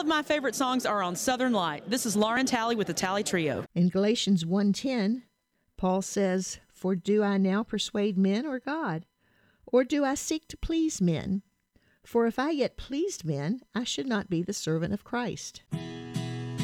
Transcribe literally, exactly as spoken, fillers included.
of my favorite songs are on Southern Light. This is Lauren Talley with the Talley Trio. In Galatians one ten, Paul says, "For do I now persuade men or God? Or do I seek to please men? For if I yet pleased men, I should not be the servant of Christ."